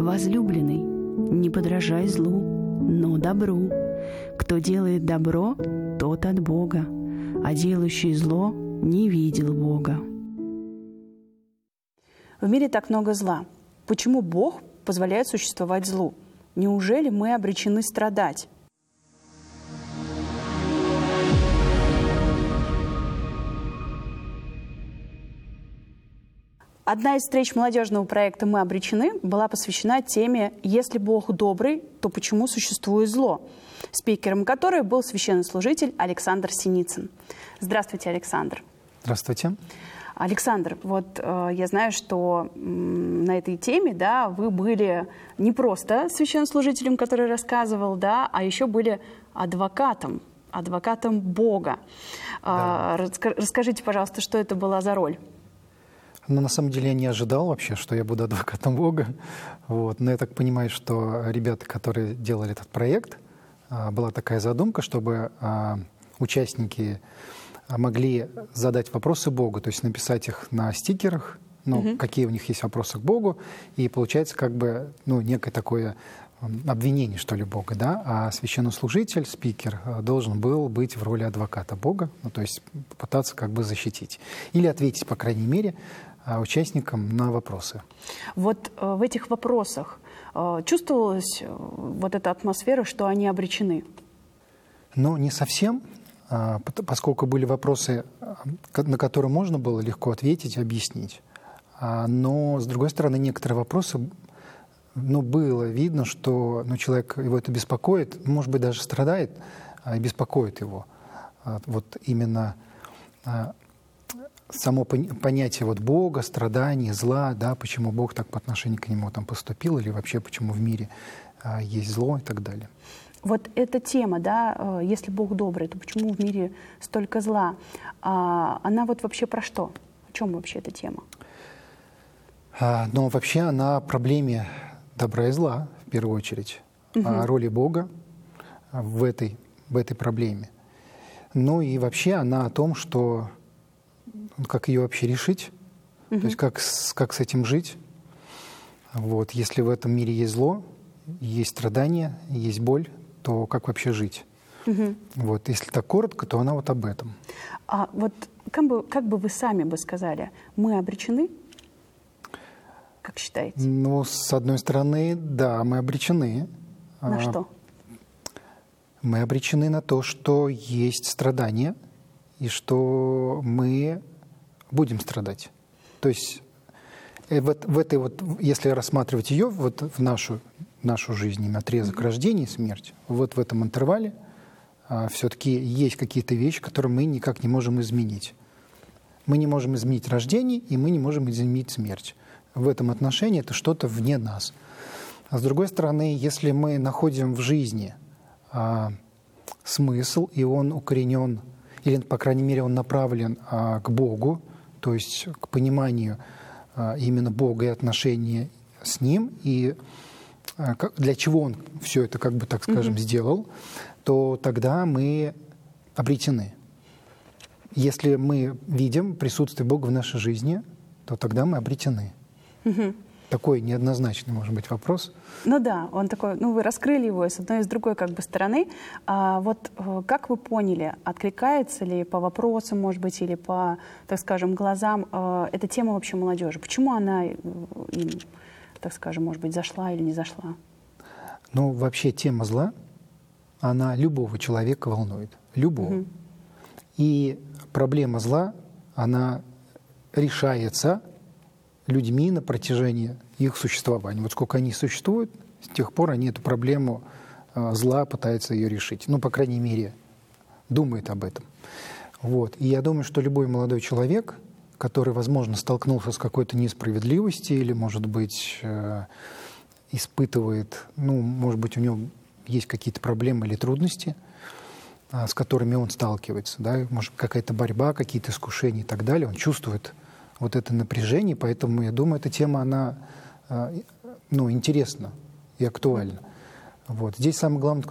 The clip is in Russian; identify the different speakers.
Speaker 1: Возлюбленный, не подражай злу, но добру. Кто делает добро, тот от Бога, а делающий зло не видел Бога.
Speaker 2: В мире так много зла. Почему Бог позволяет существовать злу? Неужели мы обречены страдать? Одна из встреч молодежного проекта «Мы обречены» была посвящена теме «Если Бог добрый, то почему существует зло?», спикером которой был священнослужитель Александр Синицын. Здравствуйте, Александр.
Speaker 3: Здравствуйте.
Speaker 2: Александр, вот я знаю, что на этой теме, да, вы были не просто священнослужителем, который рассказывал, да, а еще были адвокатом Бога. Да. Расскажите, пожалуйста, что это была за роль?
Speaker 3: Ну, на самом деле я не ожидал вообще, что я буду адвокатом Бога. Вот. Но я так понимаю, что ребята, которые делали этот проект, была такая задумка, чтобы участники могли задать вопросы Богу, то есть написать их на стикерах, какие у них есть вопросы к Богу, и получается как бы некое такое обвинение, что ли, Бога, да, а священнослужитель, спикер, должен был быть в роли адвоката Бога, то есть пытаться как бы защитить или ответить, по крайней мере, участникам на вопросы. Вот
Speaker 2: в этих вопросах чувствовалась вот эта атмосфера, что они обречены?
Speaker 3: Ну, не совсем, поскольку были вопросы, на которые можно было легко ответить, объяснить. Но, с другой стороны, некоторые вопросы, было видно, что человек, его это беспокоит, может быть, даже страдает, и беспокоит его. Вот именно само понятие Бога, страданий, зла, да, почему Бог так по отношению к нему поступил, или вообще почему в мире есть зло и так далее.
Speaker 2: Вот эта тема, да, если Бог добрый, то почему в мире столько зла? Она вот вообще про что? О чем вообще эта тема?
Speaker 3: Ну, вообще она о проблеме добра и зла, в первую очередь, о роли Бога в этой проблеме. Ну и вообще она о том, что как ее вообще решить, то есть как с этим жить. Вот. Если в этом мире есть зло, есть страдания, есть боль, то как вообще жить? Вот. Если так коротко, то она вот об этом.
Speaker 2: А вот как бы вы сами сказали, мы обречены? Как считаете?
Speaker 3: Ну, с одной стороны, да, мы обречены.
Speaker 2: На что?
Speaker 3: Мы обречены на то, что есть страдания, и что мы будем страдать. То есть в этой если рассматривать ее в нашу жизнь, отрезок рождения и смерти, вот в этом интервале все-таки есть какие-то вещи, которые мы никак не можем изменить. Мы не можем изменить рождение, и мы не можем изменить смерть. В этом отношении это что-то вне нас. А с другой стороны, если мы находим в жизни смысл, и он укоренен, или, по крайней мере, он направлен к Богу, то есть к пониманию именно Бога и отношения с Ним, и для чего Он все это, так скажем, сделал, то тогда мы обретены. Если мы видим присутствие Бога в нашей жизни, то тогда мы обретены. Такой неоднозначный, может быть, вопрос.
Speaker 2: Ну да, он такой, вы раскрыли его с одной и с другой стороны. Вот как вы поняли, откликается ли по вопросам, может быть, или по, так скажем, глазам эта тема вообще молодежи? Почему она им, так скажем, может быть, зашла или не зашла?
Speaker 3: Ну, вообще тема зла, она любого человека волнует. Любого. И проблема зла, она решается людьми на протяжении их существования. Вот сколько они существуют, с тех пор они эту проблему зла пытаются ее решить. Ну, по крайней мере, думает об этом. Вот. И я думаю, что любой молодой человек, который, возможно, столкнулся с какой-то несправедливостью или, может быть, испытывает, может быть, у него есть какие-то проблемы или трудности, с которыми он сталкивается, да, может, какая-то борьба, какие-то искушения и так далее, он чувствует вот это напряжение, поэтому, я думаю, эта тема, она интересна и актуальна. Вот. Здесь самое главное